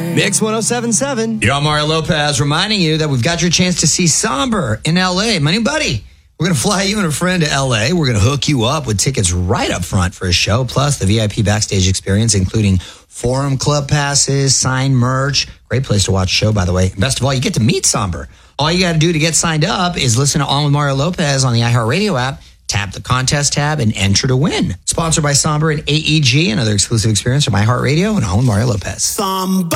Mix 107.7. Yo, I'm Mario Lopez, reminding you that we've got your chance to see Somber in L.A. My new buddy. We're going to fly you and a friend to L.A. We're going to hook you up with tickets right up front for a show, plus the VIP backstage experience, including Forum Club passes, signed merch. Great place to watch a show, by the way. Best of all, you get to meet Somber. All you got to do to get signed up is listen to On with Mario Lopez on the iHeartRadio app, tap the contest tab, and enter to win. Sponsored by Somber and AEG, another exclusive experience from iHeartRadio and On with Mario Lopez. Somebody